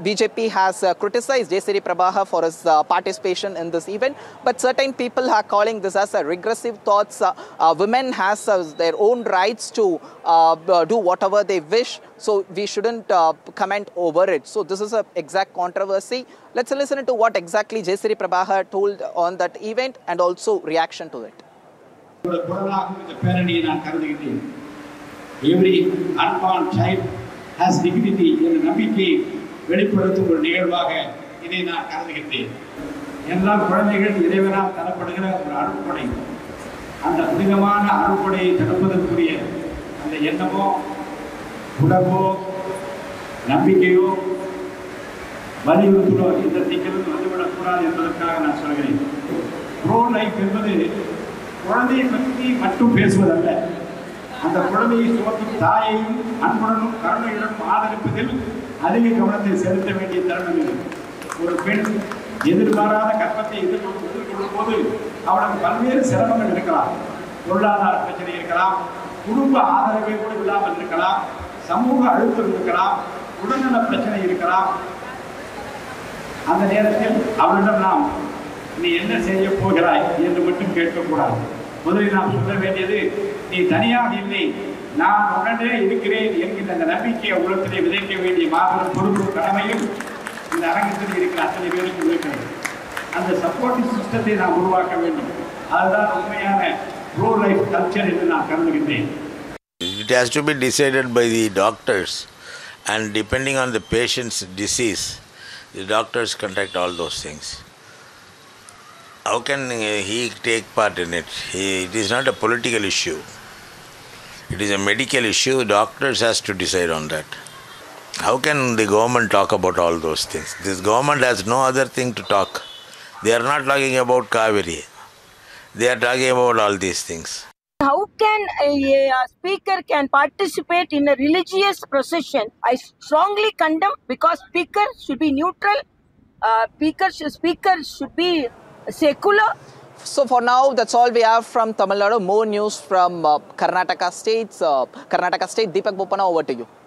BJP has criticized J.C.D. Prabhakar for his participation in this event, but certain people are calling this as a regressive thoughts. Women has their own rights to do whatever they wish, so we shouldn't comment over it. So this is an exact controversy. Let's listen to what exactly J.C.D. Prabhakar told on that event and also reaction to it. Every unborn child has dignity and நம்பிக்கை வெளிப்படுத்தும் ஒரு நிகழ்வாக இதை நான் கருதுகிறேன். எல்லா குழந்தைகள் இறைவனால் தரப்படுகிற ஒரு அருட்கொடை. அந்த புனிதமான அருட்கொடையை தடுப்பதற்குரிய அந்த எண்ணமோ உணர்வோ நம்பிக்கையோ வலியுறுத்தலோ இந்த திக்கிலும் வந்துவிடக்கூடாது என்பதற்காக நான் சொல்கிறேன். ப்ரோ லைஃப் என்பது குழந்தையை பற்றி மட்டும் பேசுவதல்ல, அந்த குழந்தையை சுமக்கும் தாயையும் அன்புடனும் கருணையுடனும் ஆதரிப்பதில் அதிக கவனத்தை செலுத்த வேண்டிய தருணம் இது. ஒரு பெண் எதிர்பாராத கர்ப்பத்தை எதிர்கொள்ளும் போது அவளுக்கு பல்வேறு சிரமங்கள் இருக்கலாம். பொருளாதார பிரச்சனை இருக்கலாம், குடும்ப ஆதரவை கூட இல்லாமல் இருக்கலாம், சமூக அழுத்தம் இருக்கலாம், உடல்நல பிரச்சனை இருக்கலாம். அந்த நேரத்தில் அவளிடம் நாம் நீ என்ன செய்ய போகிறாய் என்று மட்டும் கேட்கக்கூடாது. முதலில் நாம் சொல்ல வேண்டியது, நீ தனியாக இல்லை, நான் உடனே இருக்கிறேன் என்கிற அந்த நம்பிக்கையை உள்ளத்திலே விதைக்க வேண்டிய மாபெரும் பொறுப்பு கடமையும் இந்த அரங்கத்தில் இருக்கிற அத்தனை பேருக்கும் இருக்கிறது. அந்த சப்போர்ட்டிவ் சிஸ்டத்தை நாம் உருவாக்க வேண்டும். அதுதான் உண்மையான ப்ரோ லைஃப் கல்ச்சர் என்று நான் கருதுகின்றேன். It has to be decided by the doctors, and depending on the patient's disease, the doctors conduct all those things. How can he take part in it? It is not a political issue. It is a medical issue. Doctors has to decide on that. How can the government talk about all those things? This government has no other thing to talk. They are not talking about Kaveri. They are talking about all these things. How can a speaker can participate in a religious procession? I strongly condemn, because speaker should be neutral. Speaker should be secular. So for now, that's all we have from Tamil Nadu. More news from Karnataka State. Karnataka State, Deepak Bopana, over to you.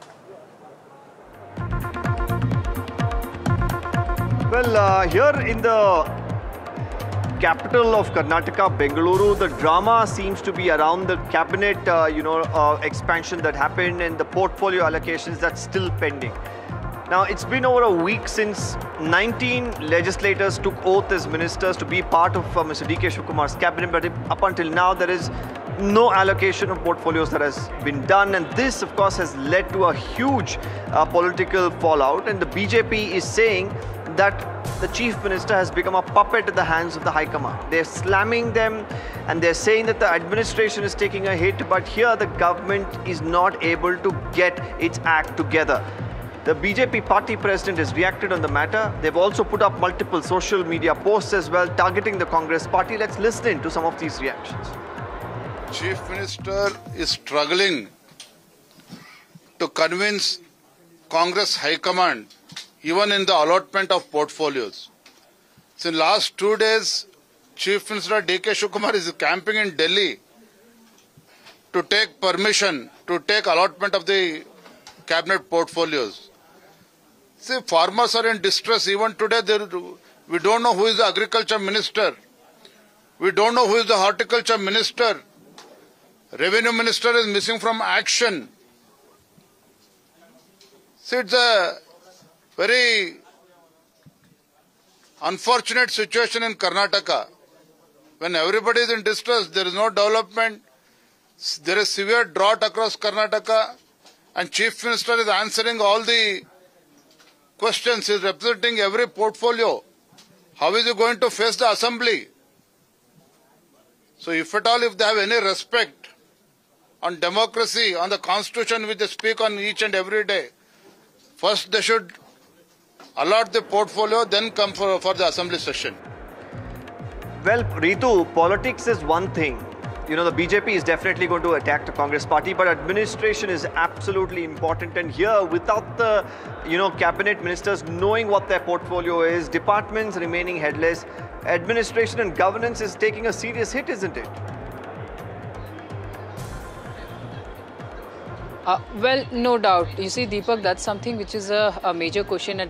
Well, here in the capital of Karnataka, Bengaluru, the drama seems to be around the cabinet, expansion that happened and the portfolio allocations that's still pending. Now, it's been over a week since 19 legislators took oath as ministers to be part of Mr. D.K. Shivakumar's cabinet, but up until now, there is no allocation of portfolios that has been done, and this, of course, has led to a huge political fallout, and the BJP is saying that the chief minister has become a puppet at the hands of the High Command. They're slamming them, and they're saying that the administration is taking a hit, but here the government is not able to get its act together. The BJP party president has reacted on the matter. They've also put up multiple social media posts as well, targeting the Congress party. Let's listen to some of these reactions. Chief Minister is struggling to convince Congress High Command, even in the allotment of portfolios. Since last 2 days, Chief Minister D.K. Shivakumar is camping in Delhi to take permission to take allotment of the cabinet portfolios. See, farmers are in distress. Even today, we don't know who is the agriculture minister. We don't know who is the horticulture minister. Revenue minister is missing from action. See, it's a very unfortunate situation in Karnataka. When everybody is in distress, there is no development. There is severe drought across Karnataka, and Chief Minister is answering all the questions. He is representing every portfolio. How is he going to face the assembly? So if at all, if they have any respect on democracy, on the constitution which they speak on each and every day, first they should allot the portfolio, then come for the assembly session. Well, Ritu, politics is one thing. The BJP is definitely going to attack the Congress party, but administration is absolutely important. And here, without the, cabinet ministers knowing what their portfolio is, departments remaining headless, administration and governance is taking a serious hit, isn't it? Well, no doubt. You see, Deepak, that's something which is a major question at